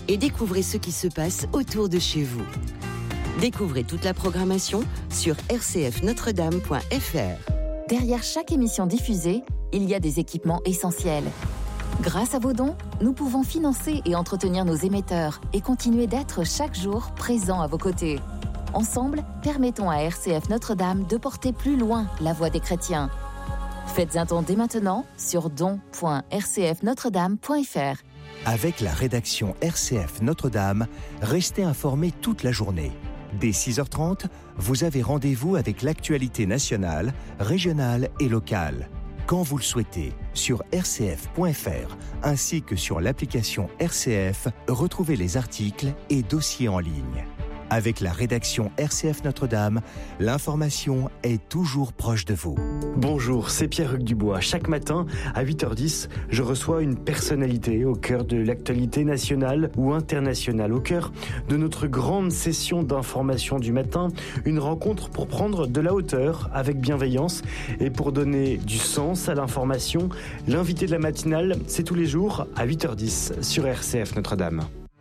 et découvrez ce qui se passe autour de chez vous. Découvrez toute la programmation sur rcfnotredame.fr. Derrière chaque émission diffusée, il y a des équipements essentiels. Grâce à vos dons, nous pouvons financer et entretenir nos émetteurs et continuer d'être chaque jour présents à vos côtés. Ensemble, permettons à RCF Notre-Dame de porter plus loin la voix des chrétiens. Faites un don dès maintenant sur don.rcfnotredame.fr. Avec la rédaction RCF Notre-Dame, restez informés toute la journée. Dès 6h30, vous avez rendez-vous avec l'actualité nationale, régionale et locale. Quand vous le souhaitez, sur rcf.fr, ainsi que sur l'application RCF, retrouvez les articles et dossiers en ligne. Avec la rédaction RCF Notre-Dame, l'information est toujours proche de vous. Bonjour, c'est Pierre-Hugues Dubois. Chaque matin, à 8h10, je reçois une personnalité au cœur de l'actualité nationale ou internationale, au cœur de notre grande session d'information du matin, une rencontre pour prendre de la hauteur avec bienveillance et pour donner du sens à l'information. L'invité de la matinale, c'est tous les jours à 8h10 sur RCF Notre-Dame.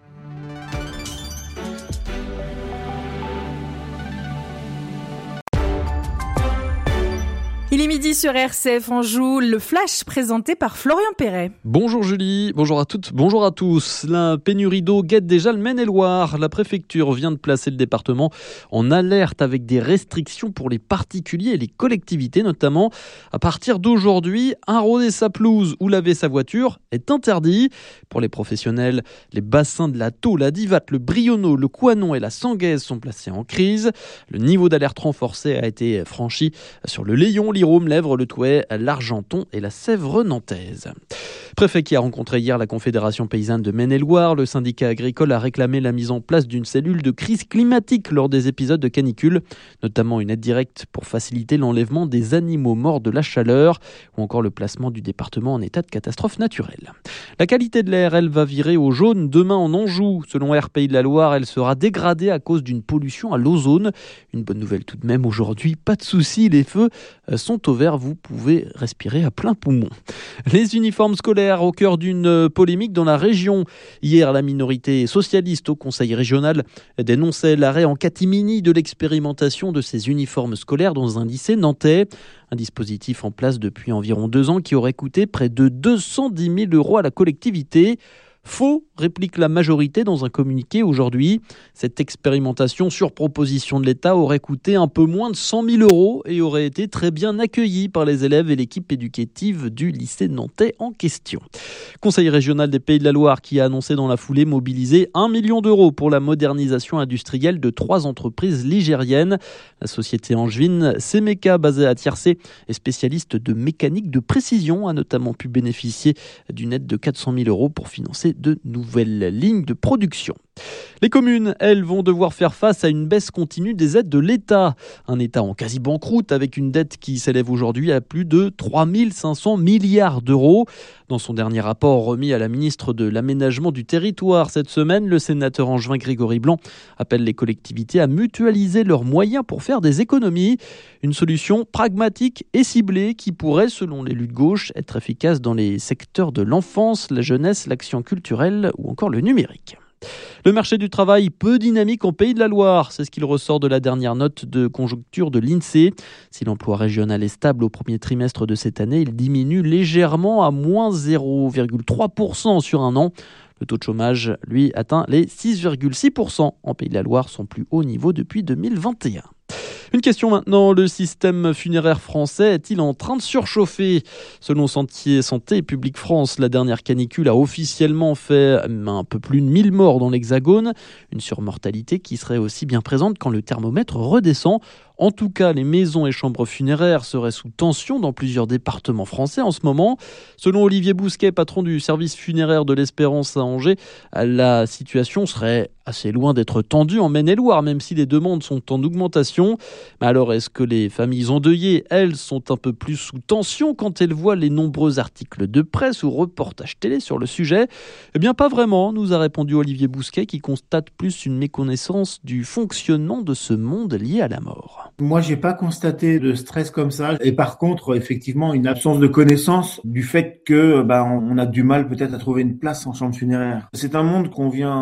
Il est midi sur RCF Anjou, le flash présenté par Florian Perret. Bonjour Julie, bonjour à toutes, bonjour à tous. La pénurie d'eau guette déjà le Maine-et-Loire. La préfecture vient de placer le département en alerte avec des restrictions pour les particuliers et les collectivités notamment. À partir d'aujourd'hui, arroser sa pelouse ou laver sa voiture est interdit. Pour les professionnels, les bassins de la Thau, la Divate, le Brionneau, le Couanon et la Sanguaise sont placés en crise. Le niveau d'alerte renforcé a été franchi sur le Layon, l'Irôme, l'Èvre, le Touet, l'Argenton et la Sèvre nantaise. Préfet qui a rencontré hier la Confédération paysanne de Maine-et-Loire, le syndicat agricole a réclamé la mise en place d'une cellule de crise climatique lors des épisodes de canicule, notamment une aide directe pour faciliter l'enlèvement des animaux morts de la chaleur ou encore le placement du département en état de catastrophe naturelle. La qualité de l'air, elle, va virer au jaune demain en Anjou. Selon Air Pays de la Loire, elle sera dégradée à cause d'une pollution à l'ozone. Une bonne nouvelle tout de même aujourd'hui, pas de souci, les feux sont au vert, vous pouvez respirer à plein poumon. Les uniformes scolaires au cœur d'une polémique dans la région. Hier, la minorité socialiste au Conseil régional dénonçait l'arrêt en catimini de l'expérimentation de ces uniformes scolaires dans un lycée nantais. Un dispositif en place depuis environ 2 ans qui aurait coûté près de 210 000 € à la collectivité. Faux, réplique la majorité dans un communiqué aujourd'hui. Cette expérimentation sur proposition de l'État aurait coûté un peu moins de 100 000 € et aurait été très bien accueillie par les élèves et l'équipe éducative du lycée nantais en question. Conseil régional des Pays de la Loire qui a annoncé dans la foulée mobiliser 1 million d'euros pour la modernisation industrielle de 3 entreprises ligériennes. La société angevine Semeka, basée à Tiercé, est spécialiste de mécanique de précision, a notamment pu bénéficier d'une aide de 400 000 € pour financer de nouvelles lignes de production. Les communes, elles, vont devoir faire face à une baisse continue des aides de l'État. Un État en quasi-banqueroute avec une dette qui s'élève aujourd'hui à plus de 3 500 milliards d'euros. Dans son dernier rapport remis à la ministre de l'Aménagement du Territoire cette semaine, le sénateur angevin Grégory Blanc appelle les collectivités à mutualiser leurs moyens pour faire des économies. Une solution pragmatique et ciblée qui pourrait, selon l'élu de gauche, être efficace dans les secteurs de l'enfance, la jeunesse, l'action culturelle ou encore le numérique. Le marché du travail peu dynamique en Pays de la Loire, c'est ce qu'il ressort de la dernière note de conjoncture de l'INSEE. Si l'emploi régional est stable au premier trimestre de cette année, il diminue légèrement à moins 0,3% sur un an. Le taux de chômage, lui, atteint les 6,6% en Pays de la Loire, son plus haut niveau depuis 2021. Une question maintenant, le système funéraire français est-il en train de surchauffer ? Selon Santé Publique France, la dernière canicule a officiellement fait un peu plus de 1000 morts dans l'Hexagone. Une surmortalité qui serait aussi bien présente quand le thermomètre redescend. En tout cas, les maisons et chambres funéraires seraient sous tension dans plusieurs départements français en ce moment. Selon Olivier Bousquet, patron du service funéraire de l'Espérance à Angers, la situation serait assez loin d'être tendue en Maine-et-Loire, même si les demandes sont en augmentation. Mais alors, est-ce que les familles endeuillées, elles, sont un peu plus sous tension quand elles voient les nombreux articles de presse ou reportages télé sur le sujet ? Eh bien, pas vraiment, nous a répondu Olivier Bousquet, qui constate plus une méconnaissance du fonctionnement de ce monde lié à la mort. Moi, j'ai pas constaté de stress comme ça. Et par contre, effectivement, une absence de connaissance du fait que, on a du mal peut-être à trouver une place en chambre funéraire. C'est un monde qu'on vient